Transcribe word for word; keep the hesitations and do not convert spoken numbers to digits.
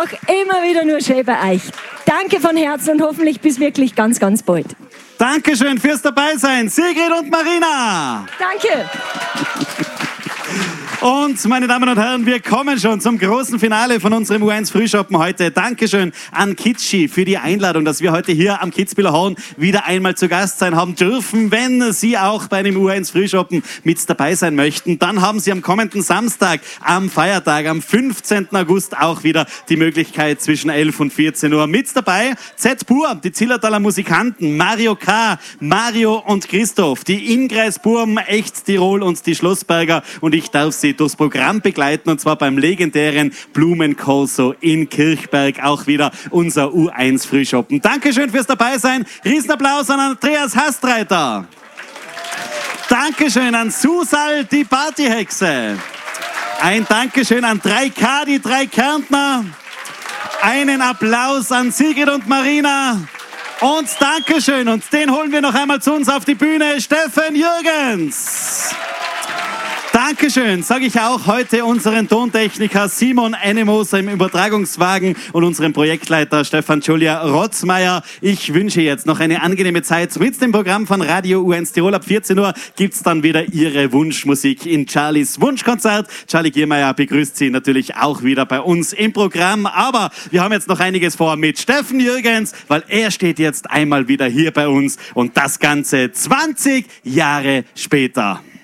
einfach immer wieder nur schön bei euch. Danke von Herzen und hoffentlich bis wirklich ganz, ganz bald. Dankeschön fürs Dabeisein, Sigrid und Marina. Danke. Und, meine Damen und Herren, wir kommen schon zum großen Finale von unserem U eins Frühschoppen heute. Dankeschön an Kitschi für die Einladung, dass wir heute hier am Kitzbüheler Horn wieder einmal zu Gast sein haben dürfen. Wenn Sie auch bei einem U eins Frühschoppen mit dabei sein möchten, dann haben Sie am kommenden Samstag, am Feiertag, am fünfzehnten August auch wieder die Möglichkeit zwischen elf und vierzehn Uhr mit dabei. Z-Pur, die Zillertaler Musikanten, Mario K., Mario und Christoph, die Ingres Burm, Echt Tirol und die Schlossberger, und ich darf Sie durchs Programm begleiten, und zwar beim legendären Blumenkorso in Kirchberg, auch wieder unser U eins Frühschoppen. Dankeschön fürs Dabeisein. Riesenapplaus an Andreas Hastreiter. Dankeschön an Susal, die Partyhexe. Ein Dankeschön an drei K, die drei Kärntner. Einen Applaus an Sigrid und Marina. Und Dankeschön, und den holen wir noch einmal zu uns auf die Bühne, Steffen Jürgens. Dankeschön, sage ich auch heute unseren Tontechniker Simon Ennemoser im Übertragungswagen und unserem Projektleiter Stefan Julia Rotzmeier. Ich wünsche jetzt noch eine angenehme Zeit. Mit dem Programm von Radio U eins Tirol ab vierzehn Uhr gibt's dann wieder Ihre Wunschmusik in Charlies Wunschkonzert. Charlie Giermeier begrüßt Sie natürlich auch wieder bei uns im Programm. Aber wir haben jetzt noch einiges vor mit Steffen Jürgens, weil er steht jetzt einmal wieder hier bei uns, und das Ganze zwanzig Jahre später.